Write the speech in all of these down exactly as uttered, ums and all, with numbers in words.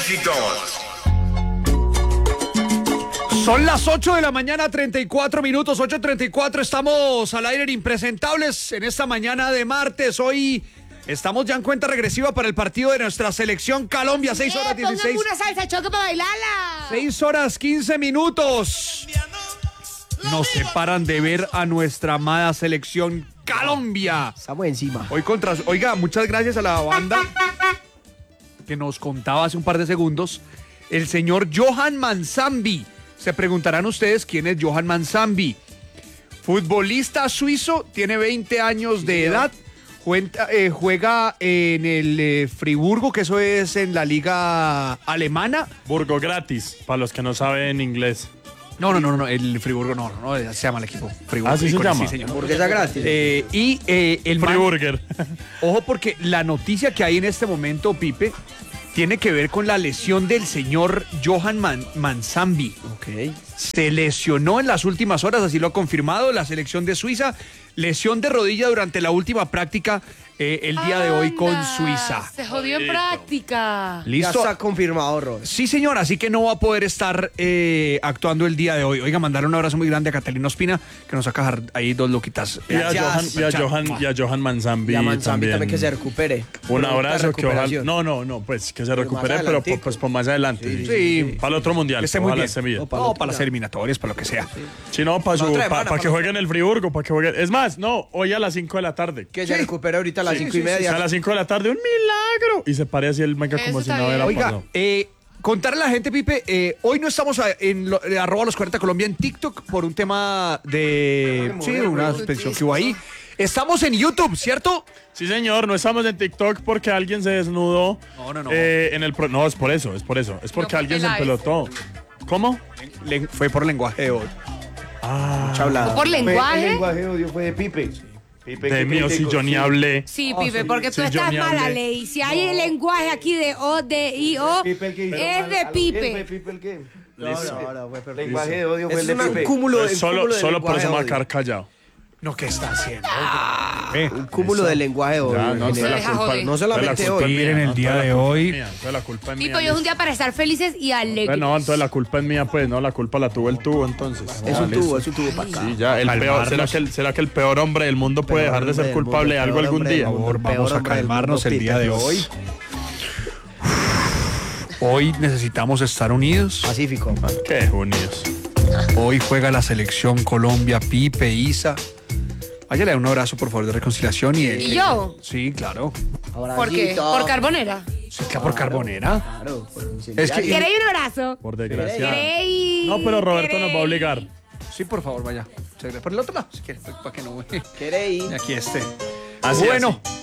éxitos. Son las ocho de la mañana, treinta y cuatro minutos, ocho treinta y cuatro. Estamos al aire en Impresentables en esta mañana de martes. Hoy estamos ya en cuenta regresiva para el partido de nuestra selección Colombia. seis horas dieciséis. Póngame una salsa choque para bailarla. seis horas quince minutos. Nos separan de ver a nuestra amada selección Colombia. Estamos encima. Hoy contra... Oiga, muchas gracias a la banda que nos contaba hace un par de segundos. El señor Johan Manzambi. Se preguntarán ustedes quién es Johan Manzambi. Futbolista suizo, tiene veinte años de edad. Juega, eh, juega en el eh, Friburgo, que eso es en la liga alemana. Burgo gratis, para los que no saben inglés. No, no, no, no, el Friburgo no, no, no, se llama el equipo. Friburgo. ¿Ah, sí se llama? Sí, señor. Hamburguesa gratis. Eh, y eh, el man- Friburger. Ojo, porque la noticia que hay en este momento, Pipe, tiene que ver con la lesión del señor Johan Man- Manzambi. Ok. Se lesionó en las últimas horas, así lo ha confirmado la selección de Suiza. Lesión de rodilla durante la última práctica eh, el día de hoy con Anda, Suiza. Se jodió en práctica. Ya ¿Listo? está confirmado, Robert. Sí, señor, así que no va a poder estar eh, actuando el día de hoy. Oiga, mandar un abrazo muy grande a Catalina Ospina, que nos saca dejar ahí dos loquitas. Y a Gracias. Johan, y a Johan, y a Johan Manzambi, Y a Manzambi también. también que se recupere. Un Pronta abrazo, que ojalá... recuperación. No, no, no, pues que se Pero recupere, más pero adelantico. pues por más adelante. Sí, Sí, sí, sí. Para el otro mundial. Que esté muy ojalá bien. esté bien. No, No, para para, lo que las sea. eliminatorias, para lo que sea. Si no, para La otra semana, que para juegue en el Friburgo, para que juegue... Es más, no, hoy a las cinco de la tarde. Que se recupere ahorita a las Sí, cinco sí, y sí, media. a las cinco de la tarde, un milagro. Y se pare así el mega como Eso si está nada bien. hubiera Oiga, pasado. eh, contarle a la gente, Pipe, eh, hoy no estamos a- en lo- eh, arroba los cuarenta Colombia en TikTok por un tema de... Sí, una suspensión que hubo ahí. Estamos en YouTube, ¿cierto? Sí, señor, no estamos en TikTok porque alguien se desnudó. No, no, no. eh, en el pro- no, es por eso, es por eso. Es porque No, alguien se porque la empelotó. ¿Cómo? Le- fue por lenguaje de voz. Ah, Mucha hablada. ¿Por El lenguaje? lenguaje de odio fue de Pipe. Pipe de que mío, si criticó, yo ni sí. hablé. Sí, Oh, Pipe, sí, porque tú sí, yo estás ni mala hablé. ley. Si hay el lenguaje aquí de O, de I, O, Pipe el que hizo es mal de a los- ¿Quién fue Pipe. Pipe el que? No, no, no, fue perfecto. Lenguaje de odio fue Es el de una- Pipe. un cúmulo, Pues un solo cúmulo de solo por lenguaje eso me voy a odio. quedar callado. No, ¿qué está haciendo? Un cúmulo de lenguaje odio. Ya, en no, general. entonces la deja culpa, joder. No solamente entonces la culpa hoy. es mía, Miren el no, día entonces de la culpa hoy. es mía, entonces la culpa es mía. Pipo, hoy es un día para estar felices y alegres. Pues no, entonces la culpa es mía, pues no, la culpa la tuvo el tubo, entonces. Es Ya, un listo. tubo, es un tubo para acá. Sí, ya, el Calmarnos. peor, ¿será que el, ¿será que el peor hombre del mundo puede Peor dejar de hombre ser del culpable de mundo, algo peor algún hombre día? del Por favor, Peor vamos a hombre del calmarnos mundo, el día de Pipe. hoy. Hoy necesitamos estar unidos. Pacífico. Qué unidos. Hoy juega la selección Colombia, Pipe, Isa. Váyale un abrazo, por favor, de reconciliación. ¿Y, ¿Y yo? Sí, claro. ¿Por qué? ¿Por carbonera? Sí, claro, por Carbonera. Claro, por Es que- ¿Queréis un abrazo? Por desgracia. ¿Queréis? No, pero Roberto ¿Queréis? nos va a obligar. Sí, por favor, vaya. Por el otro lado, si quiere, para que no... ¿Quiere ir? Aquí esté. Así, Bueno. así.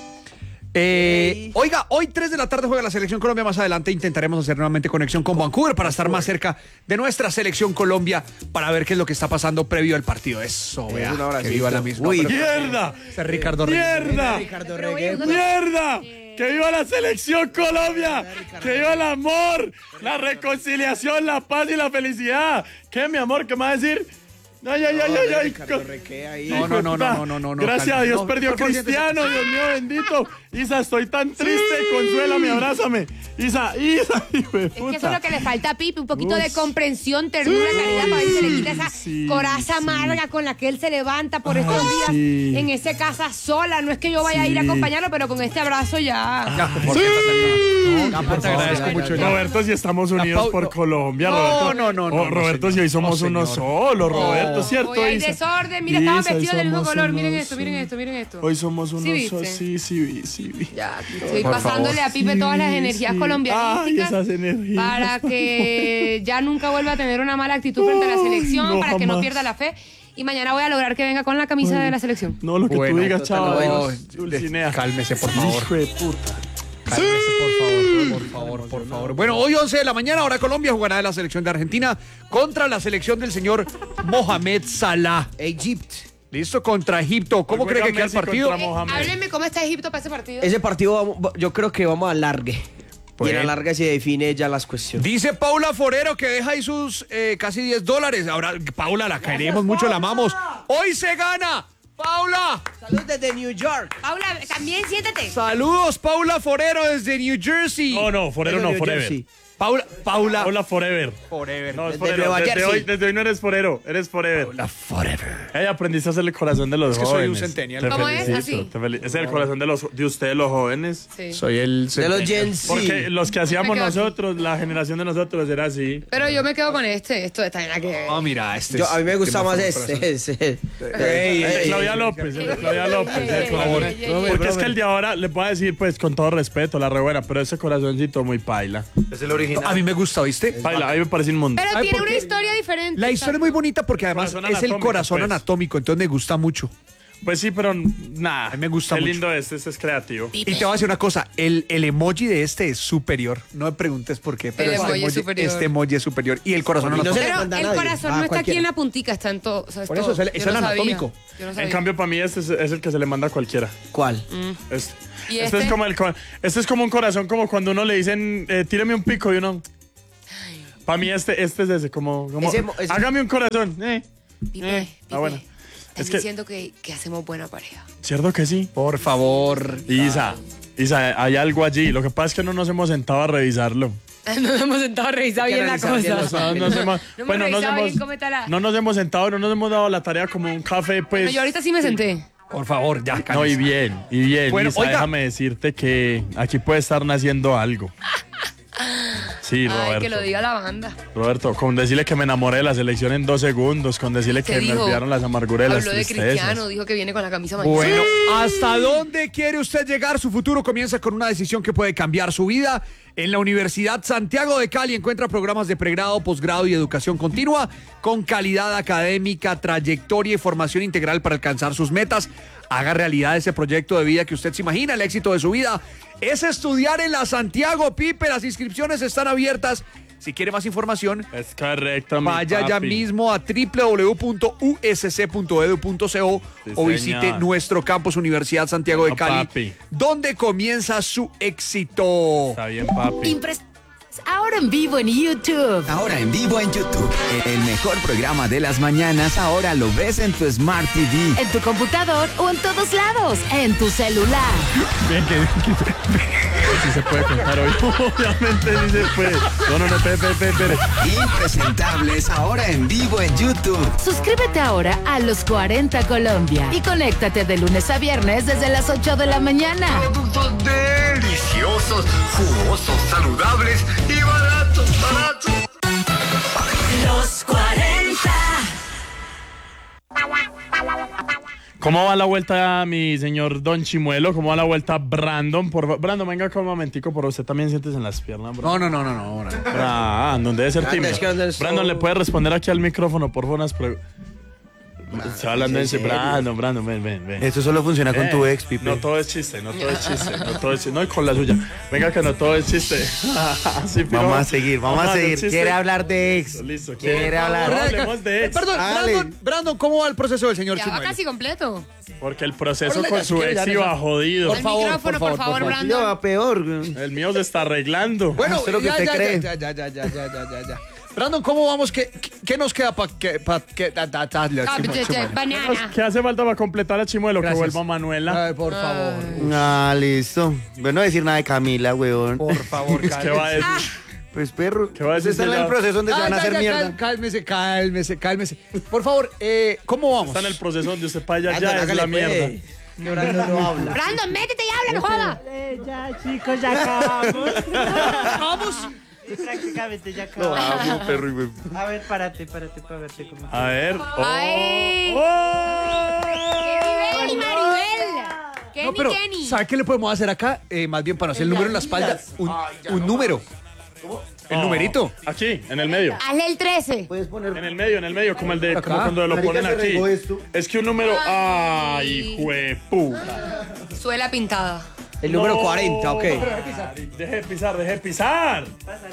Eh, oiga, hoy tres de la tarde juega la Selección Colombia. Más adelante intentaremos hacer nuevamente conexión con Vancouver para estar más cerca de nuestra Selección Colombia para ver qué es lo que está pasando previo al partido. Eso, Es vea, un abracito. que viva la misma. Uy. Pero- ¡Mierda! Ese es Ricardo Reyes. ¡Mierda! Ricardo Pero Regué. bueno, ¡Mierda! ¡Que viva la selección Colombia! ¡Que viva el amor! La reconciliación, la paz y la felicidad. ¿Qué, mi amor? ¿Qué me va a decir? Ay, ay, ay, ay, ay. Ricardo Regué ahí. No, no, no, no, no, no, no. Gracias calma. a Dios No, perdió por favor, Cristiano, Dios mío bendito. Isa, estoy tan triste. Consuélame, abrázame. Isa, Isa, hijo de Es que eso es puta. lo que le falta a Pipe, un poquito Uy. de comprensión, ternura, caridad, para ver si se le quita esa Sí, coraza sí. amarga con la que él se levanta por estos Ay, días sí. en esa casa sola. No es que yo vaya a ir a Sí. acompañarlo, pero con este abrazo ya. Ya, por favor, siéntate acá. No, te agradezco ya, mucho. ya, ya. Roberto, si estamos unidos Pau- por no. Colombia, No, Roberto. no, no, no, Oh, no, Roberto, señor. si hoy somos No, uno señor. solo, Roberto, ¿cierto? Hoy hay Isa? desorden. Mira, estaban Isa, hoy vestidos del mismo somos color. uno Miren esto, solo. miren esto, miren esto. Hoy somos uno ¿Sí solo. viste? Sí, sí, vi, sí, vi. Ya, estoy Por pasándole favor. a Pipe todas las Sí, energías sí. colombianísticas Ay, esas energías. para que ya nunca vuelva a tener una mala actitud frente a la Ay, selección, no, para que no jamás. pierda la fe. Y mañana voy a lograr que venga con la camisa de la selección. No, lo que Bueno, tú digas, chaval. bueno, Dulcinea. cálmese, por favor. Hijo de puta. Cálmese, por favor, por favor, por favor. Bueno, hoy once de la mañana, ahora Colombia jugará la selección de Argentina contra la selección del señor Mohamed Salah. Egypt. Listo, contra Egipto. ¿Cómo Hoy cree juega que queda el Messi partido? contra Mohamed. Háblenme cómo está Egipto para ese partido. Ese partido, vamos- yo creo que vamos a largue. Pues- Y en la larga se define ya las cuestiones. Dice Paula Forero que deja ahí sus eh, casi diez dólares. Ahora, Paula, la queremos mucho, la amamos. Hoy se gana. Paula. Saludos desde New York. Paula, también siéntate. Saludos, Paula Forero desde New Jersey. No, no, Forero Eso, no, New Forever. Jersey. Paula, Paula. Paula Forever. Forever. No, es Desde forero. Nueva Desde Jersey. hoy, desde hoy no eres forero, eres forever. Paula Forever. Ella aprendiste a hacer el corazón de los Es que soy un jóvenes. centennial. Te ¿Cómo es? felicito, Así. te fel- es el corazón de los de ustedes los jóvenes. Sí. Soy el De los Gen Z. Porque los que hacíamos Me quedo aquí. nosotros, la generación de nosotros era así. Pero yo me quedo con este. Esto está en la que. Oh, mira, este Yo, es- a mí me gusta tiene más corazón. este. ese. Ey, El de ey, Claudia ey, López, el de Claudia López. el ey, corazón. ey, ey, ey, Porque ey. es que el de ahora, le puedo decir, pues, con todo respeto, la re buena, pero ese corazoncito muy paila. Es el original. A mí me gusta, ¿viste? Paila, a mí me parece inmundo. Pero Ay, tiene ¿por una qué? historia diferente. La historia es muy bonita porque además Corazón es el anatómico, corazón pues. anatómico, entonces me gusta mucho. Pues sí, pero nada. A mí me gusta Qué mucho. lindo este, este es creativo. Y te voy a decir una cosa, el, el emoji de este es superior. No me preguntes por qué, pero El este, emoji es superior. este emoji es superior. Y el corazón Y no anatómico. se le Pero manda a el nadie. corazón Ah, no está aquí cualquiera. en la puntica, está en todo. O sea, es Por eso, todo. es el- es Yo el no sabía. anatómico. Yo no En sabía. cambio, para mí este es, es el que se le manda a cualquiera. ¿Cuál? Este, ¿Y este este? es como el co- este es como un corazón, como cuando uno le dicen, eh, tíreme un pico y uno. Para mí este, este es ese, como, como Ese mo- ese- hágame un corazón. Eh, Pipe, eh. Pipe, Ah, bueno. estás Es que- diciendo que, que hacemos buena pareja. ¿Cierto que sí? Por favor. Isa, Isa, hay algo allí. Lo que pasa es que no nos hemos sentado a revisarlo. No nos hemos sentado a revisar Hay que bien la revisar bien cosa. los- No nos hemos, No hemos bueno, nos revisado hemos- bien cómo está la- no nos hemos sentado, no nos hemos dado la tarea como un café, pues. Bueno, yo ahorita sí me senté. Por favor, ya, No, y cálmese. bien, y bien. Bueno, Isa, oiga. déjame decirte que aquí puede estar naciendo algo. Sí, Ay, Roberto. que lo diga la banda. Roberto, con decirle que me enamoré de la selección en dos segundos, con decirle Se que me dijo, olvidaron las amarguras de las habló de tristezas. Cristiano, dijo que viene con la camisa manchada. Bueno, ¿hasta dónde quiere usted llegar? Su futuro comienza con una decisión que puede cambiar su vida. En la Universidad Santiago de Cali encuentra programas de pregrado, posgrado y educación continua con calidad académica, trayectoria y formación integral para alcanzar sus metas. Haga realidad ese proyecto de vida que usted se imagina. El éxito de su vida es estudiar en la Santiago, Pipe. Las inscripciones están abiertas. Si quiere más información, Es correcto, mi vaya ya papi. mismo a w w w punto u s c punto e d u punto c o Sí, o visite señor. nuestro campus Universidad Santiago de Bueno, Cali, papi. donde comienza su éxito. Está bien, papi. Impres- Ahora en vivo en YouTube. Ahora en vivo en YouTube. El mejor programa de las mañanas ahora lo ves en tu Smart T V. En tu computador o en todos lados. En tu celular. Bien, que, que- sí se puede contar hoy. Obviamente sí se puede. No, no, no, espere, espere, espere. Impresentables ahora en vivo en YouTube. Suscríbete ahora a Los cuarenta Colombia. Y conéctate de lunes a viernes desde las ocho de la mañana. Productos deliciosos, jugosos, saludables y baratos, baratos. Los cuarenta. ¿Cómo va la vuelta, mi señor Don Chimuelo? ¿Cómo va la vuelta, Brandon? Por fa- Brandon, venga acá un momentico, por usted también sientes en las piernas, bro. No, no, no, no, no. no. Brandon, debe ser Brandon, tímido. es que Brandon es Brandon, todo- ¿le puede responder aquí al micrófono, por favor, unas preguntas? Se va hablando en serio. Brandon, Brandon, ven, ven, ven. Esto solo funciona con Eh, tu ex, Pipe. No todo es chiste, no todo es chiste, no todo es chiste. No, y con la suya. Venga que no todo es chiste. Sí, pero- Vamos a seguir, vamos a hacer seguir. chiste. Quiere hablar de ex. Listo, Quiere hablar. No hablemos de ex. Perdón, Dale. Brandon, Brandon, ¿cómo va el proceso del señor Ya va Chimuelo? casi completo. Porque el proceso Órale, con ya, su si quiere, ex ya, iba ya. jodido. Por El favor, micrófono, por por favor, favor, por Brandon. Ya va peor. güey. El mío se está arreglando. Bueno, Eso es lo que ya, usted ya, cree. Ya, ya, ya, ya, ya, ya, ya, ya. Brandon, ¿cómo vamos? ¿Qué, qué- qué nos queda para que... Pa, que da, da, da, le- Ah, Chimuelo, che, che, Chimuelo? Banana. ¿Qué hace falta para completar a Chimuelo? Gracias. Que vuelva Manuela. Ay, por favor. Ah, listo. Bueno, decir nada de Camila, weón. Por favor, ¿Qué va a decir? Pues perro. ¿Qué va a decir Está en si ya- el proceso donde se Ah, van a ya, hacer ya, mierda. cal- Cálmese, cálmese, cálmese. Por favor, eh, ¿cómo vamos? Está en el proceso donde usted para allá Brandon, ya es hágale, la mierda. pues. Brandon no habla. Brandon, métete y habla, no joda. Ya, chicos, ya acabamos. Vamos. Sí, prácticamente ya No, acabamos. amo, perro, güey. A ver, párate, párate para verte cómo. A ver. Oh. Ay. Oh. Kenny Maribel. Kenny, No, pero, Kenny. ¿sabe qué le podemos hacer acá? Eh, más bien para hacer el número en la espalda. Un, un número. El Oh. numerito. Aquí, en el medio. Hazle el trece. Puedes poner. En el medio, en el medio, como el de Acá. como cuando lo Marica, ponen se aquí. regó esto. Es que un número. Ay. Ay, jueputa. Suela pintada. El número No. cuarenta, ok. Deje de pisar, deje de pisar.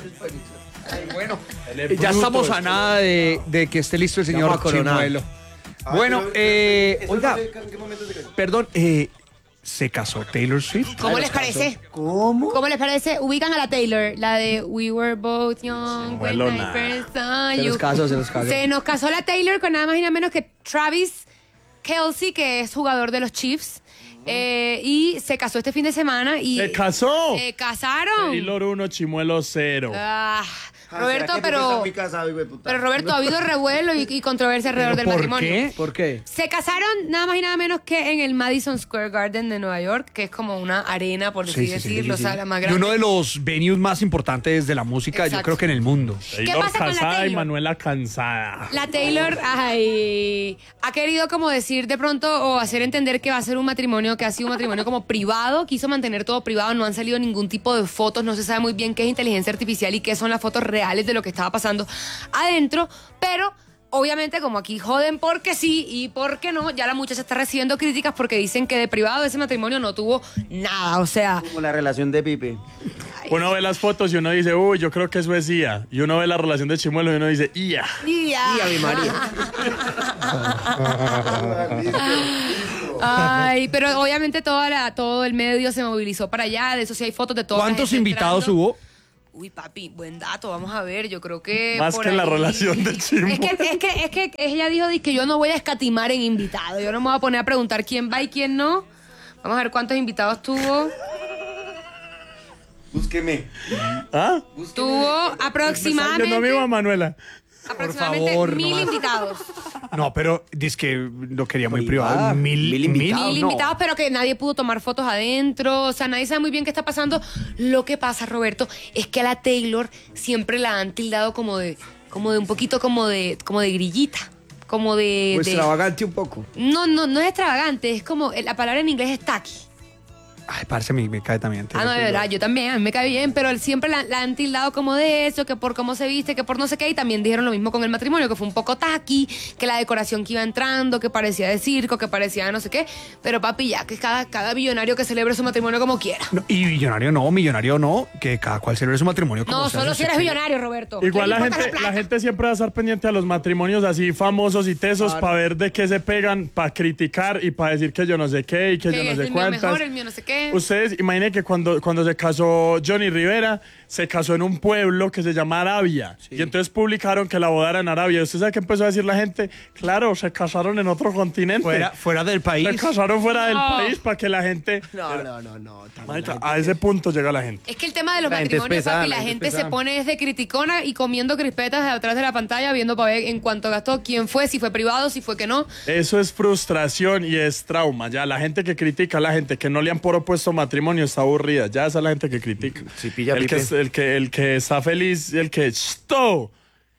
Bueno, Él es eh, ya bruto, estamos a este. nada de, de que esté listo el señor vamos a coronar. Chimuelo. Bueno, eh, ¿Eso oiga, no sé en qué momento se casó? perdón, eh, ¿se casó Taylor Swift? ¿Cómo les parece? ¿Cómo? ¿Cómo les parece? Ubican a la Taylor, la de We Were Both Young when Bueno, I nada. first saw Se you. nos casó, se nos casó. Se nos casó la Taylor con nada más y nada menos que Travis Kelce, que es jugador de los Chiefs, Eh, y se casó este fin de semana y... ¡Se casó! ¡Se casaron! Taylor uno, Chimuelo cero. Ah, Ah, Roberto, ¿será que pero... tú estás muy casado, hijo de puta? Pero Roberto, ha habido revuelo y, y controversia alrededor del ¿Por matrimonio. qué? ¿Por qué? Se casaron nada más y nada menos que en el Madison Square Garden de Nueva York, que es como una arena, por así Sí, sí, sí, decirlo, sí, o sí. sea, la más Y grande. uno de los venues más importantes de la música, Exacto. yo creo que en el mundo. Taylor pasa con la casada y Taylor? Manuela cansada. La Taylor, ay, ha querido como decir de pronto o hacer entender que va a ser un matrimonio que ha sido un matrimonio como privado, quiso mantener todo privado, no han salido ningún tipo de fotos, no se sabe muy bien qué es inteligencia artificial y qué son las fotos reales de lo que estaba pasando adentro, pero obviamente como aquí joden porque sí y porque no, ya la muchacha está recibiendo críticas porque dicen que de privado ese matrimonio no tuvo nada, o sea... Como la relación de Pipe. Uno ve las fotos y uno dice, uy, yo creo que eso es I A. Y uno ve la relación de Chimuelo y uno dice, I A. Y Y a mi María. Ay, pero obviamente toda la, todo el medio se movilizó para allá, de eso sí hay fotos de todo. ¿Cuántos invitados hubo? Uy, papi, buen dato, vamos a ver, yo creo que... Más por que la ahí- relación de Chimo. Es que, es que, es que ella dijo di que yo no voy a escatimar en invitados, yo no me voy a poner a preguntar quién va y quién no. Vamos a ver cuántos invitados tuvo. Búsqueme. ¿Ah? Tuvo Yo no aproximadamente, vivo a Manuela. aproximadamente favor, mil nomás. invitados. No, pero dice que lo quería muy Privada. privado. Mil, Mil invitados. Mil no. invitados, pero que nadie pudo tomar fotos adentro. O sea, nadie sabe muy bien qué está pasando. Lo que pasa, Roberto, es que a la Taylor siempre la han tildado como de, como de un poquito como de, como de grillita. Como de. Pues de- extravagante un poco. no, no, no es extravagante, es como. La palabra en inglés es tacky. Ay, parce, me, me cae también. Ah, no, de verdad, yo también, a mí me cae bien, pero siempre la, la han tildado como de eso, que por cómo se viste, que por no sé qué, y también dijeron lo mismo con el matrimonio, que fue un poco tacky, que la decoración que iba entrando, que parecía de circo, que parecía de no sé qué, pero papi, ya que cada, cada millonario que celebre su matrimonio como quiera. No, y millonario no, millonario no, que cada cual celebre su matrimonio como No, sea, solo se si eres quiere. millonario, Roberto. Igual ¿Qué la le importa gente, plata? la gente siempre va a estar pendiente a los matrimonios así famosos y tesos para ver de qué se pegan, para criticar y para decir que yo no sé qué y que, Que yo no es sé el mío cuántas. mejor, el mío no sé qué. Ustedes imaginen que cuando, cuando se casó Johnny Rivera, se casó en un pueblo que se llama Arabia. Y entonces publicaron que la boda era en Arabia. ¿Usted sabe qué empezó a decir la gente? Claro, se casaron en otro continente. Fuera, fuera del país. Se casaron fuera del No. país para que la gente... No, no, no, no. también Marica, la a ese punto llega la gente. Es que el tema de los La gente es matrimonios, pesada, papi, la la gente gente es se pesada. pone desde criticona y comiendo crispetas de atrás de la pantalla, viendo para ver en cuánto gastó, quién fue, si fue privado, si fue que no. Eso es frustración y es trauma. Ya la gente que critica, la gente que no le han propuesto matrimonio está aburrida. Ya esa es la gente que critica. Sí, pilla, el, que, Pipe. es- el, que, el que está feliz, el que... ¡Sto!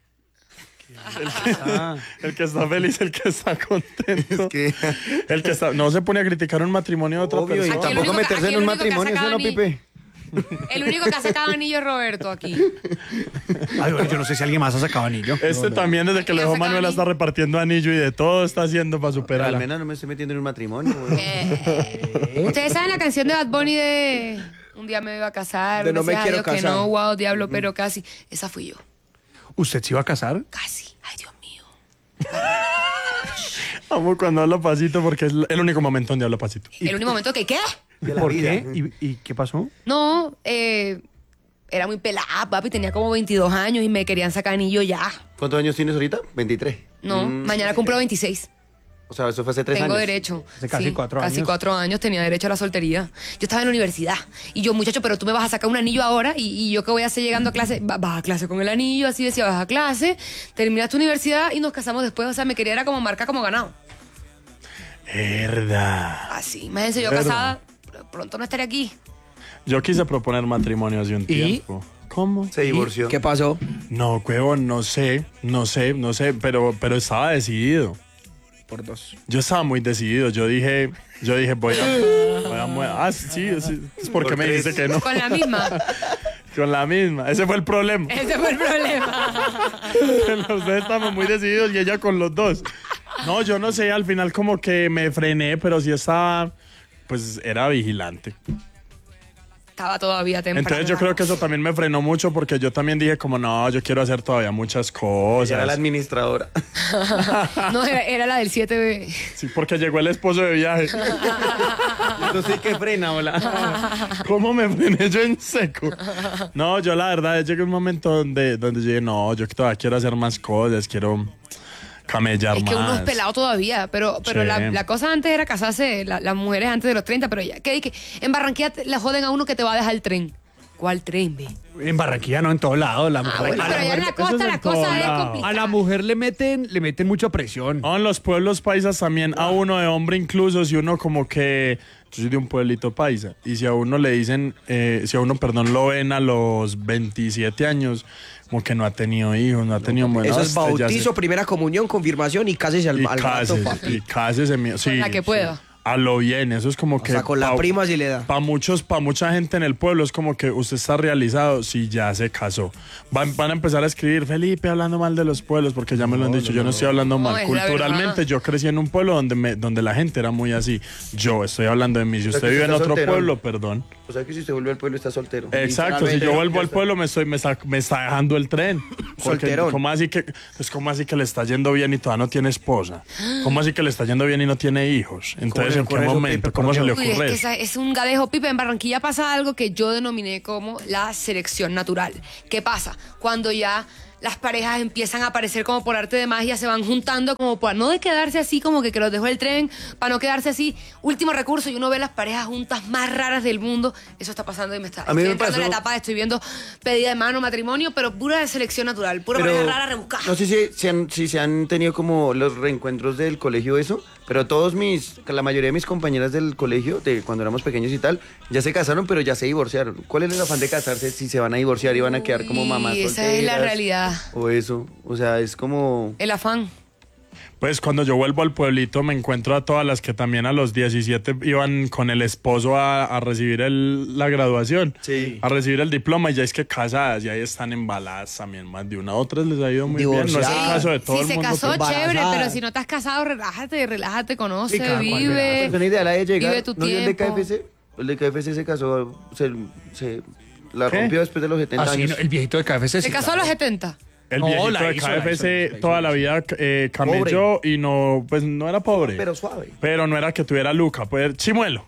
El que, el que está feliz, el que está contento. Es que- El que está... No se pone a criticar un matrimonio de otra Obvio, y persona. Aquí el tampoco único que- meterse aquí en el un único que ha matrimonio, ¿sí o no, sacado Pipe? El único que ha sacado anillo es Roberto aquí. Ay, bueno, yo no sé si alguien más ha sacado anillo. Este también, desde que Aquí lo ha dejó sacado Manuela, anillo. está repartiendo anillo y de todo está haciendo para Pero al superarla. menos no me estoy metiendo en un matrimonio, güey. Eh, Ustedes saben la canción de Bad Bunny de Un día me iba a casar, De No me gracias a quiero Dios que casar. no, wow, diablo, pero casi. Esa fui yo. ¿Usted se iba a casar? Casi. Ay, Dios mío. Amo cuando habla pasito porque es el único momento donde habla pasito. El único momento que, ¿qué? De la ¿Por vida. qué? ¿Y, y qué pasó? No, eh, era muy pelada, papi, tenía como veintidós años y me querían sacar anillo ya. ¿Cuántos años tienes ahorita? veintitrés. No, Mm, mañana cumplo veintiséis. O sea, eso fue hace tres Tengo años. derecho. Hace casi Sí, cuatro Casi años. cuatro años tenía derecho a la soltería. Yo estaba en la universidad. Y yo, muchacho, pero tú me vas a sacar un anillo ahora. ¿Y, y yo qué voy a hacer llegando a clase? Va- Vas a clase con el anillo, así decía, vas a clase. Terminas tu universidad y nos casamos después. O sea, me quería era como marca como ganado. Verdad. Así. Imagínense yo Verdad. casada. pero Pronto no estaré aquí. Yo quise proponer matrimonio hace un ¿Y? tiempo. ¿Cómo? Se divorció. ¿Qué pasó? No, huevón, no sé, no sé, no sé, pero, pero estaba decidido. Por dos. Yo estaba muy decidido. Yo dije, yo dije, voy a... Voy a mu- ah, sí, sí, es porque Por me tres. dijiste que no. Con la misma. Con la misma. Ese fue el problema. Ese fue el problema. Los dos estábamos muy decididos y ella con los dos. No, yo no sé, al final como que me frené, pero sí estaba, pues era vigilante. Estaba todavía temprano. Entonces yo creo que eso también me frenó mucho porque yo también dije como, no, yo quiero hacer todavía muchas Ella cosas. era la administradora. No, era, era la del siete B. Sí, porque llegó el esposo de viaje. Eso sí que frena, hola. ¿Cómo me frené yo en seco? No, yo la verdad llegué a un momento donde, donde yo dije, no, yo todavía quiero hacer más cosas, quiero camellar Es que uno más. es pelado todavía, pero, pero Sí. la, la cosa antes era casarse, la- las mujeres antes de los treinta, pero ya, que, que en Barranquilla te- la joden a uno que te va a dejar el tren. ¿Cuál tren, ve? En Barranquilla no, en todos lados. La mujer, Ah, bueno, a, pero la allá en mujer, la eso costa es la en todo cosa es lado. complicada. a la mujer le meten, le meten mucha presión. No, en los pueblos paisas también, a uno de hombre incluso, si uno como que, yo soy de un pueblito paisa, y si a uno le dicen, eh, si a uno, perdón, lo ven a los veintisiete años, como que no ha tenido hijos, no ha tenido bueno, Eso es hasta ya bautizo, se- primera comunión, confirmación y cásese al, y al rato, cásese, papi. y cásese, mío, sí. la que sí. pueda. A lo bien, eso es como O que... sea, con la pa- prima si le da. Para muchos, para mucha gente en el pueblo es como que usted está realizado si ya se casó. Van, van a empezar a escribir Felipe hablando mal de los pueblos porque ya me lo han dicho. Yo no estoy hablando No, mal. es la Culturalmente verdad. yo crecí en un pueblo donde me, donde la gente era muy así. Yo estoy hablando de mí. Si sea, usted que vive en está otro solterón. pueblo, perdón. O sea que si usted vuelve al pueblo está soltero. Exacto, si yo vuelvo al pueblo me estoy me está, me está dejando el tren. Porque Solterón. ¿cómo así que es como así que le está yendo bien y todavía no tiene esposa? ¿Cómo así que le está yendo bien y no tiene hijos? Entonces, le ¿en qué ocurre eso, momento? Pipe, ¿Cómo por se le Dios? Uy, es ocurre que eso? esa- es un gadejo, Pipe. En Barranquilla pasa algo que yo denominé como la selección natural. ¿Qué pasa? Cuando ya las parejas empiezan a aparecer como por arte de magia, se van juntando como para no de quedarse así, como que, que los dejó el tren, para no quedarse así. Último recurso, y uno ve las parejas juntas más raras del mundo. Eso está pasando y me está. A mí estoy me entrando en pasó- la etapa de estoy viendo pedida de mano, matrimonio, pero pura de selección natural, pura pareja rara rebuscada. no sé si, si, han, si se han tenido como los reencuentros del colegio eso, pero todos mis, la mayoría de mis compañeras del colegio, de cuando éramos pequeños y tal, ya se casaron, pero ya se divorciaron. ¿Cuál es el afán de casarse si se van a divorciar y van a quedar como Uy, mamás esa solteras? es la realidad. O eso, o sea, es como... El afán. Pues cuando yo vuelvo al pueblito me encuentro a todas las que también a los diecisiete iban con el esposo a, a recibir el- la graduación, Sí. a recibir el diploma y ya es que casadas y ahí están embaladas también más de una. Otras les ha ido muy bien, no es el Divorciadas. caso de todo si el se mundo. casó, pero- chévere, embarazadas. pero si no te has casado, relájate, relájate, conoce, Sí, cada cual, vive. ¿verdad? Pues una idea la de llegar. vive tu ¿No vio el de tiempo. K F C? El de K F C se casó, se, se la ¿Qué? rompió después de los setenta Así, años. no, el viejito de K F C. Se sí, casó a claro. los setenta. El No, viejito la de hizo, la K F C hizo, la hizo, toda la la vida eh, camelló y no, pues no era pobre. Pero suave. Pero no era que tuviera Luca, pues chimuelo.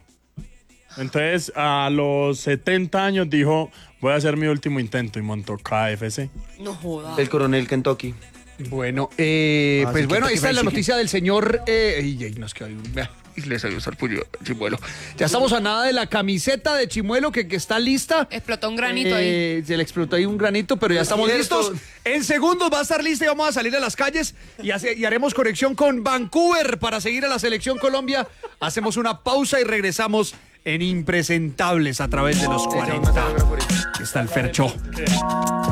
Entonces a los setenta años dijo, voy a hacer mi último intento y montó K F C. No joda. El coronel Kentucky. Bueno, eh, Ah, pues sí, bueno, Kentucky esta es la Fried noticia del señor. Eh, y, y nos quedó ahí un- vea, y le salió sarpullido a Chimuelo. Ya estamos a nada de la camiseta de Chimuelo que, que está lista. Explotó un granito ahí. Eh, Se le explotó ahí un granito, pero ya estamos cierto. listos. En segundos va a estar lista y vamos a salir a las calles y, hace- y haremos conexión con Vancouver para seguir a la selección Colombia. Hacemos una pausa y regresamos en Impresentables a través de los cuarenta. Aquí está el Fercho.